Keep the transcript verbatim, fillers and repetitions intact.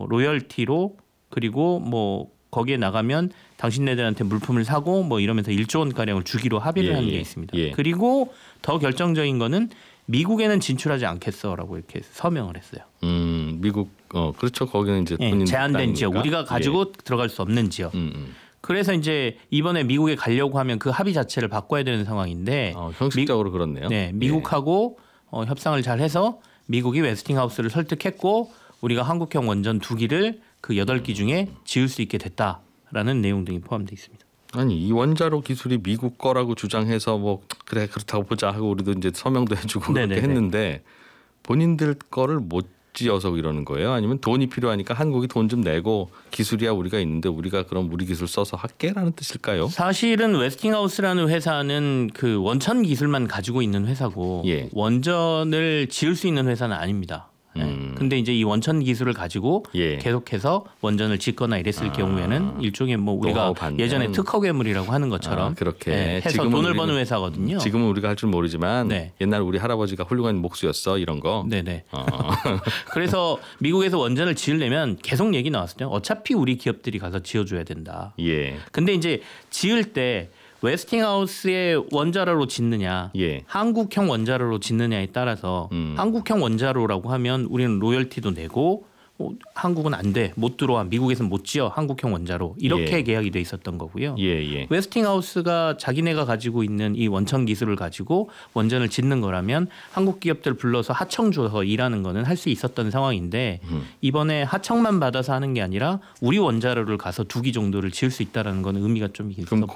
뭐 로열티로 그리고 뭐 거기에 나가면 당신네들한테 물품을 사고 뭐 이러면서 일조 원 가량을 주기로 합의를 예, 하는 게 예, 있습니다. 예. 그리고 더 결정적인 거는 미국에는 진출하지 않겠어라고 이렇게 서명을 했어요. 음, 미국 어 그렇죠. 거기는 이제 예, 본인 제한된 지역, 땅이니까. 우리가 가지고 예. 들어갈 수 없는 지역. 음, 음. 그래서 이제 이번에 미국에 가려고 하면 그 합의 자체를 바꿔야 되는 상황인데 어, 형식적으로 미, 그렇네요. 네, 미국하고 예. 어, 협상을 잘 해서 미국이 웨스팅하우스를 설득했고 우리가 한국형 원전 두 기를 그 여덟 기 중에 지을 수 있게 됐다라는 내용 등이 포함되어 있습니다. 아니 이 원자로 기술이 미국 거라고 주장해서 뭐 그래 그렇다고 보자 하고 우리도 이제 서명도 해주고 네네네. 그렇게 했는데 본인들 거를 못 지어서 이러는 거예요? 아니면 돈이 필요하니까 한국이 돈 좀 내고 기술이야 우리가 있는데 우리가 그럼 우리 기술 써서 할게라는 뜻일까요? 사실은 웨스팅하우스라는 회사는 그 원천 기술만 가지고 있는 회사고 예. 원전을 지을 수 있는 회사는 아닙니다. 네. 음. 근데 이제 이 원천 기술을 가지고 예. 계속해서 원전을 짓거나 이랬을 아. 경우에는 일종의 뭐 우리가 받는. 예전에 특허 괴물이라고 하는 것처럼 아, 그렇게 네, 해서 지금은 돈을 우리는, 버는 회사거든요. 지금은 우리가 할 줄 모르지만 네. 옛날 우리 할아버지가 훌륭한 목수였어 이런 거. 네네. 어. 그래서 미국에서 원전을 지으려면 계속 얘기 나왔어요. 어차피 우리 기업들이 가서 지어줘야 된다. 예. 근데 이제 지을 때 웨스팅하우스의 원자로로 짓느냐, 예. 한국형 원자로로 짓느냐에 따라서 음. 한국형 원자로라고 하면 우리는 로열티도 내고 어, 한국은 안 돼, 못 들어와, 미국에서는 못 지어 한국형 원자로 이렇게 예. 계약이 돼 있었던 거고요. 예, 예. 웨스팅하우스가 자기네가 가지고 있는 이 원천 기술을 가지고 원전을 짓는 거라면 한국 기업들 불러서 하청 줘서 일하는 거는 할 수 있었던 상황인데 음. 이번에 하청만 받아서 하는 게 아니라 우리 원자로를 가서 두 기 정도를 지을 수 있다라는 건 의미가 좀 있어. 그럼